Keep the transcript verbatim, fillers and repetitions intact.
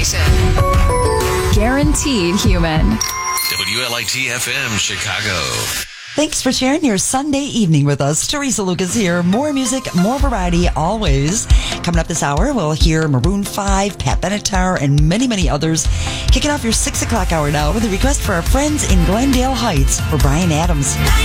station. Guaranteed human. W L I T F M Chicago. Thanks for sharing your Sunday evening with us. Teresa Lucas here. More music, more variety, always. Coming up this hour, we'll hear Maroon five, Pat Benatar, and many, many others. Kicking off your six o'clock hour now with a request for our friends in Glendale Heights for Bryan Adams.